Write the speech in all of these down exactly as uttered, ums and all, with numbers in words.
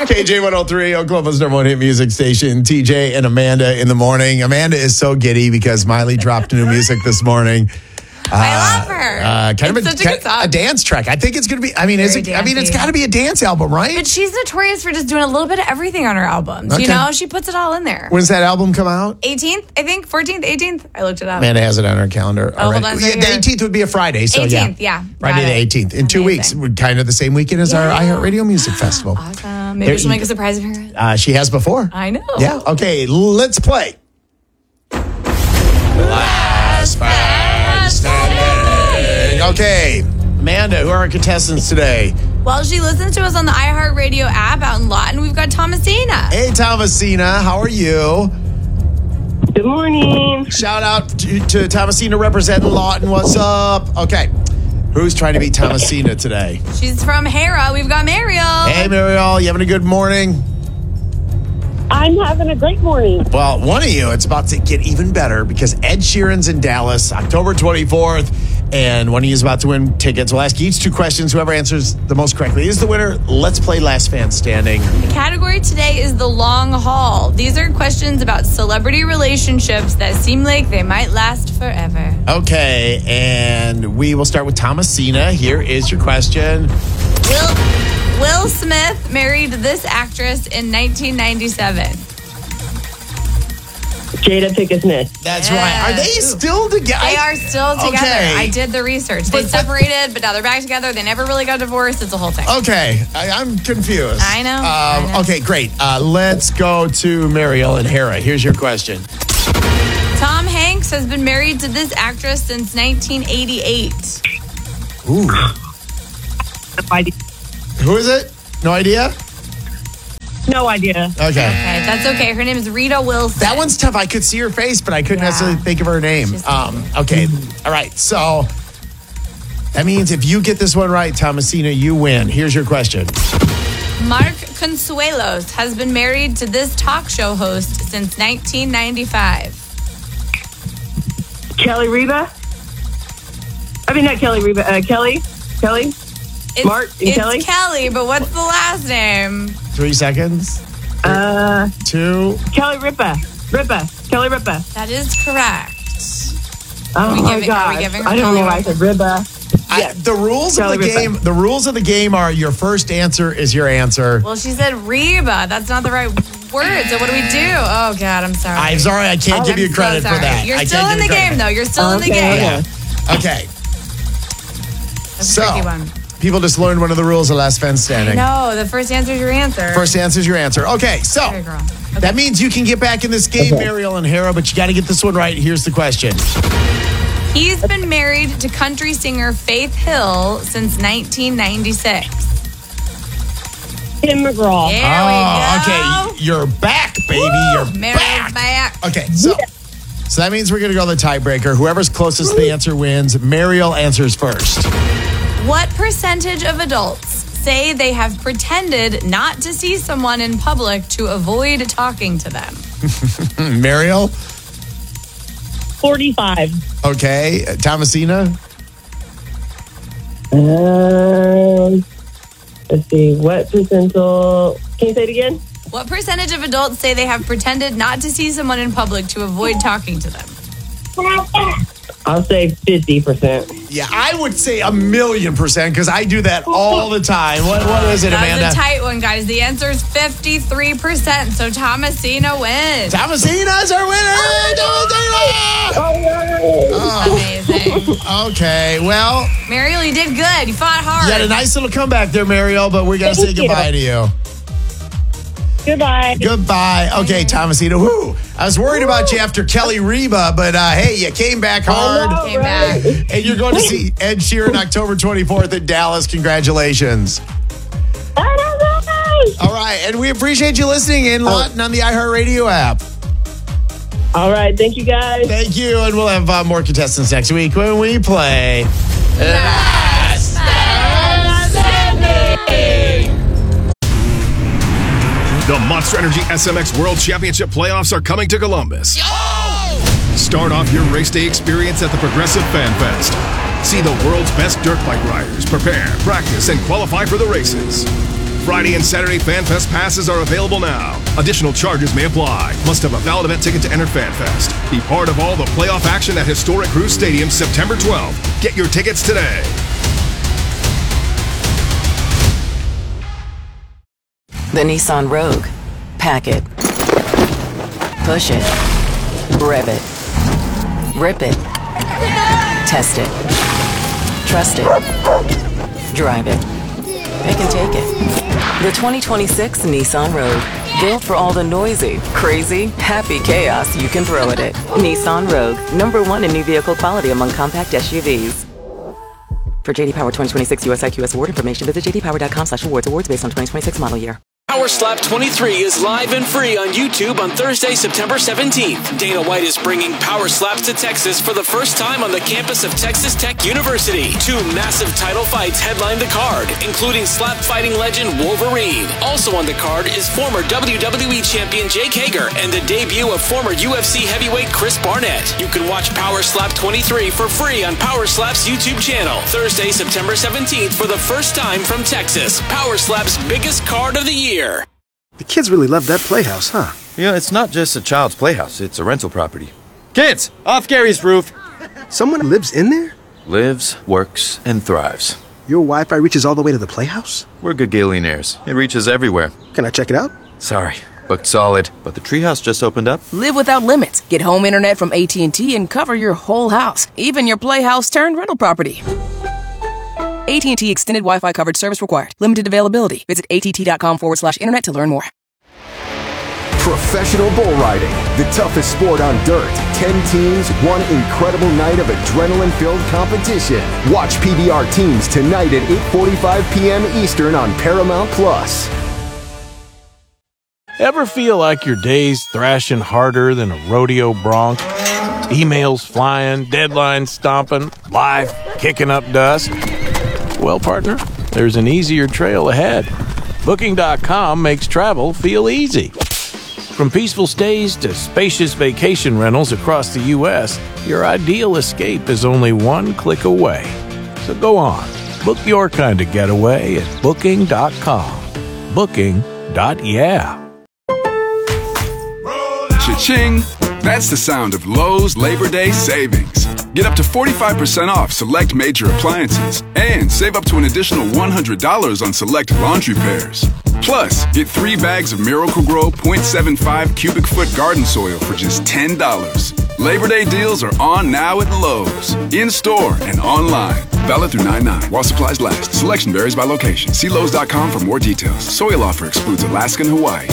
K J one oh three, Oklahoma's number one hit music station. T J and Amanda in the morning. Amanda is so giddy because Miley dropped new music this morning. Uh, I love her. Uh, kind it's of a, such a good song. a dance track. I think it's going to be. I mean, is it? Very I mean, it's dancey. got to be a dance album, right? But she's notorious for just doing a little bit of everything on her albums. Okay. You know, she puts it all in there. When's that album come out? eighteenth, I think. fourteenth, eighteenth. I looked it up. Amanda has it on her calendar. Oh, hold already. on, it's Yeah, right the here. eighteenth would be a Friday, so eighteenth, yeah, yeah. Friday Got the it. eighteenth in two Amazing. weeks. We're kind of the same weekend as our Yeah. iHeartRadio Music Festival. Awesome. Maybe There she'll you make go. a surprise appearance. Uh, she has before. I know. Yeah. Okay. Let's play. Last man standing. Okay, Amanda, who are our contestants today? Well, she listens to us on the iHeartRadio app out in Lawton. We've got Thomasina. Hey, Thomasina, how are you? Good morning. Shout out to, to Thomasina representing Lawton. What's up? Okay, who's trying to beat Thomasina today? She's from Hera. We've got Mariel. Hey, Mariel, you having a good morning? I'm having a great morning. Well, one of you, it's about to get even better because Ed Sheeran's in Dallas, October twenty-fourth, and one of you is about to win tickets. We'll ask you each two questions. Whoever answers the most correctly is the winner. Let's play Last Man Standing. The category today is the long haul. These are questions about celebrity relationships that seem like they might last forever. Okay, and we will start with Thomasina. Here is your question. Will Will Smith married this actress in nineteen ninety-seven. Jada Pinkett Smith. That's Yeah. right. Are they still together? They are still together. Okay. I did the research. They But- separated, but now they're back together. They never really got divorced. It's a whole thing. Okay, I, I'm confused. I know, Um, I know. Okay, great. Uh, let's go to Mariel and Hera. Here's your question. Tom Hanks has been married to this actress since nineteen eighty-eight. Ooh. No idea. Who is it? No idea? No idea. Okay. Okay, that's okay. Her name is Rita Wilson. That one's tough. I could see her face, but I couldn't Yeah. necessarily think of her name. She's Um, okay. All right. So that means if you get this one right, Thomasina, you win. Here's your question. Mark Consuelos has been married to this talk show host since nineteen ninety-five. Kelly Reba. I mean, not Kelly Reba. Uh, Kelly. Kelly. It's, Mark and it's Kelly? Kelly, but what's the last name? Three seconds. Uh, Two. Kelly Ripa. Ripa. Kelly Ripa. That is correct. Oh we my giving- are we god! giving her I don't Kelly know why I Ripa? said Ripa. I, Yes. the rules Kelly of the Ripa. game. The rules of the game are your first answer is your answer. Well, she said Reba. That's not the right word. So what do we do? Oh God, I'm sorry. I'm sorry, I can't Oh, give I'm you so credit for sorry. that. You're I still can't in give the you credit. game, though. You're still in the Okay, game. okay. Okay. That's a So tricky one. people just learned one of the rules of Last Man Standing. No, the first answer is your answer. First answer is your answer. Okay, so Sorry, girl. Okay. that means you can get back in this game, Okay. Mariel and Hera, but you got to get this one right. Here's the question. He's been married to country singer Faith Hill since nineteen ninety-six. Tim McGraw. There oh, we go. okay. You're back, baby. Woo! You're Mary's back. back. Okay, so so that means we're going to go to the tiebreaker. Whoever's closest to the answer wins. Mariel answers first. What percentage of adults say they have pretended not to see someone in public to avoid talking to them? Mariel? Forty-five. Okay. Thomasina? Um, let's see. What percentile? Can you say it again? What percentage of adults say they have pretended not to see someone in public to avoid talking to them? I'll say fifty percent. Yeah, I would say a million percent because I do that all the time. What, what is it, Amanda? That's a tight one, guys. The answer is fifty-three percent. So Thomasina wins. Thomasina's our winner! Thomasina! Amazing. Okay, well, Mariel, you did good. You fought hard. you had a nice little comeback there, Mariel, but we got to say Thank you. goodbye to you. Goodbye. Goodbye. Okay, Thomasina. Whoo! I was worried about you after Kelly Reba, but uh, hey, you came back hard. know. Came back. And you're going to see Ed Sheeran October twenty-fourth in Dallas. Congratulations. All right, and we appreciate you listening in Lawton on the iHeartRadio app. All right. Thank you, guys. Thank you, and we'll have uh, more contestants next week when we play Last Man Standing. The Monster Energy S M X World Championship playoffs are coming to Columbus. Start off your race day experience at the Progressive Fan Fest. See the world's best dirt bike riders prepare, practice, and qualify for the races. Friday and Saturday FanFest passes are available now. Additional charges may apply. Must have a valid event ticket to enter FanFest. Be part of all the playoff action at historic Cruise Stadium September twelfth. Get your tickets today. The Nissan Rogue. Pack it. Push it. Rev it. Rip it. Test it. Trust it. Drive it. Pick and take it. The twenty twenty-six Nissan Rogue. Built for all the noisy, crazy, happy chaos you can throw at it. Nissan Rogue. Number one in new vehicle quality among compact S U Vs. For J D Power twenty twenty-six U S I Q S award information, visit j d power dot com slash awards. Awards based on twenty twenty-six model year. Power Slap twenty-three is live and free on YouTube on Thursday, September seventeenth. Dana White is bringing Power Slaps to Texas for the first time on the campus of Texas Tech University. Two massive title fights headline the card, including slap fighting legend Wolverine. Also on the card is former W W E champion Jake Hager and the debut of former U F C heavyweight Chris Barnett. You can watch Power Slap twenty-three for free on Power Slap's YouTube channel. Thursday, September seventeenth for the first time from Texas. Power Slap's biggest card of the year. The kids really love that playhouse, huh? Yeah, it's not just a child's playhouse, it's a rental property. Kids, off Gary's roof! Someone lives in there? Lives, works, and thrives. Your Wi-Fi reaches all the way to the playhouse? We're Gagillionaires. It reaches everywhere. Can I check it out? Sorry, booked solid. But the treehouse just opened up. Live without limits. Get home internet from A T and T and cover your whole house, even your playhouse turned rental property. A T and T Extended Wi-Fi coverage service required. Limited availability. Visit att.com forward slash internet to learn more. Professional bull riding, the toughest sport on dirt. Ten teams, one incredible night of adrenaline-filled competition. Watch P B R Teams tonight at eight forty-five p.m. Eastern on Paramount Plus. Ever feel like your day's thrashing harder than a rodeo bronc? Emails flying, deadlines stomping, life kicking up dust? Well, partner, there's an easier trail ahead. Booking dot com makes travel feel easy. From peaceful stays to spacious vacation rentals across the U S, your ideal escape is only one click away. So go on, book your kind of getaway at Booking dot com. Booking. Yeah. Cha-ching! That's the sound of Lowe's Labor Day savings. Get up to forty-five percent off select major appliances and save up to an additional one hundred dollars on select laundry pairs. Plus, get three bags of Miracle-Gro point seven five cubic foot garden soil for just ten dollars. Labor Day deals are on now at Lowe's, in-store and online. Valid through nine nine while supplies last. Selection varies by location. See Lowe's dot com for more details. Soil offer excludes Alaska and Hawaii.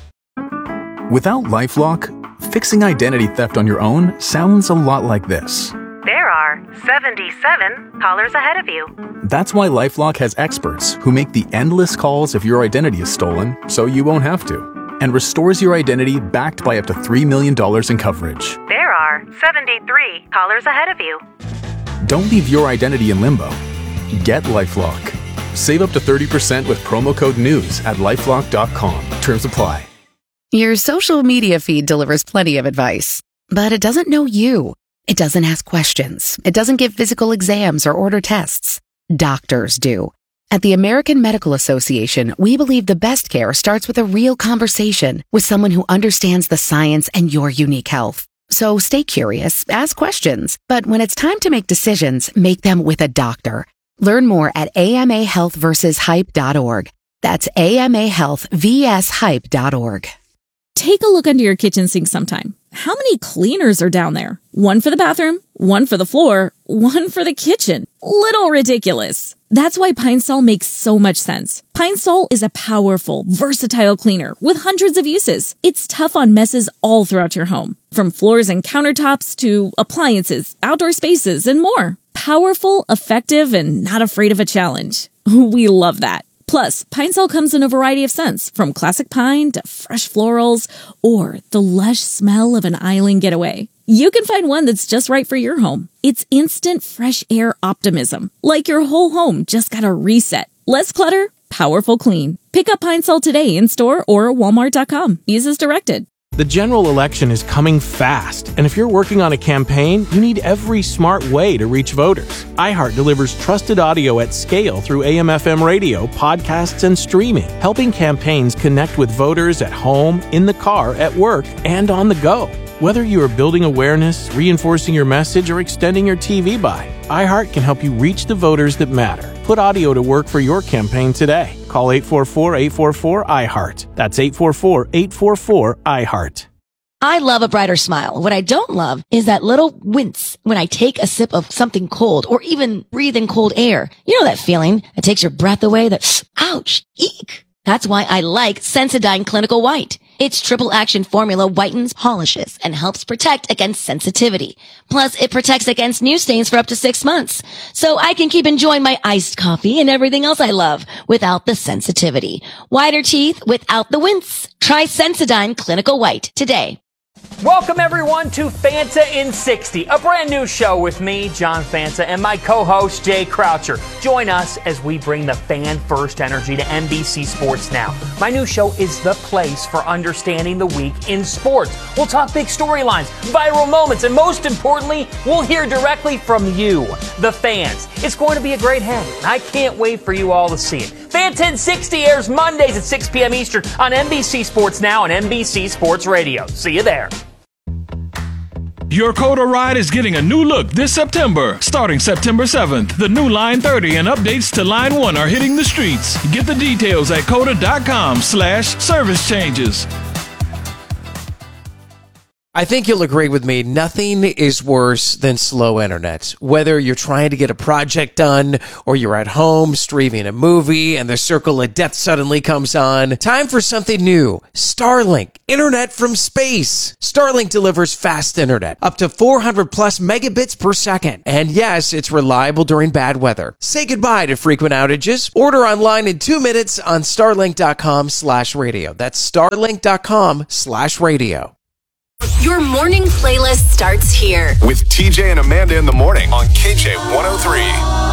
Without LifeLock, fixing identity theft on your own sounds a lot like this. There are seventy-seven callers ahead of you. That's why LifeLock has experts who make the endless calls if your identity is stolen, so you won't have to, and restores your identity backed by up to three million dollars in coverage. There are seventy-three callers ahead of you. Don't leave your identity in limbo. Get LifeLock. Save up to thirty percent with promo code NEWS at lifelock dot com. Terms apply. Your social media feed delivers plenty of advice, but it doesn't know you. It doesn't ask questions. It doesn't give physical exams or order tests. Doctors do. At the American Medical Association, we believe the best care starts with a real conversation with someone who understands the science and your unique health. So stay curious, ask questions, but when it's time to make decisions, make them with a doctor. Learn more at A M A health versus hype dot org. That's A M A health versus hype dot org. Take a look under your kitchen sink sometime. How many cleaners are down there? One for the bathroom, one for the floor, one for the kitchen. Little ridiculous. That's why Pine Sol makes so much sense. Pine Sol is a powerful, versatile cleaner with hundreds of uses. It's tough on messes all throughout your home, from floors and countertops to appliances, outdoor spaces, and more. Powerful, effective, and not afraid of a challenge. We love that. Plus, Pine Sol comes in a variety of scents, from classic pine to fresh florals, or the lush smell of an island getaway. You can find one that's just right for your home. It's instant fresh air optimism, like your whole home just got a reset. Less clutter, powerful clean. Pick up Pine Sol today in store or walmart dot com. Use as directed. The general election is coming fast, and if you're working on a campaign, you need every smart way to reach voters. iHeart delivers trusted audio at scale through A M F M radio, podcasts, and streaming, helping campaigns connect with voters at home, in the car, at work, and on the go. Whether you are building awareness, reinforcing your message, or extending your T V buy, iHeart can help you reach the voters that matter. Put audio to work for your campaign today. Call eight four four, eight four four, I heart. That's eight four four, eight four four, I heart. I love a brighter smile. What I don't love is that little wince when I take a sip of something cold or even breathe in cold air. You know that feeling that takes your breath away? That, ouch, eek. That's why I like Sensodyne Clinical White. Its triple action formula whitens, polishes, and helps protect against sensitivity. Plus, it protects against new stains for up to six months. So I can keep enjoying my iced coffee and everything else I love without the sensitivity. Whiter teeth without the wince. Try Sensodyne Clinical White today. Welcome, everyone, to Fanta in sixty, a brand new show with me, John Fanta, and my co-host, Jay Croucher. Join us as we bring the fan-first energy to N B C Sports Now. My new show is the place for understanding the week in sports. We'll talk big storylines, viral moments, and most importantly, we'll hear directly from you, the fans. It's going to be a great hang, and I can't wait for you all to see it. Fanta in sixty airs Mondays at six p.m. Eastern on N B C Sports Now and N B C Sports Radio. See you there. Your Coda ride is getting a new look this September. Starting September seventh, the new Line thirty and updates to Line one are hitting the streets. Get the details at coda.com slash service changes. I think you'll agree with me, nothing is worse than slow internet. Whether you're trying to get a project done or you're at home streaming a movie and the circle of death suddenly comes on, time for something new. Starlink, internet from space. Starlink delivers fast internet, up to four hundred plus megabits per second. And yes, it's reliable during bad weather. Say goodbye to frequent outages. Order online in two minutes on starlink.com slash radio. That's starlink.com slash radio. Your morning playlist starts here. With T J and Amanda in the morning on K J one oh three.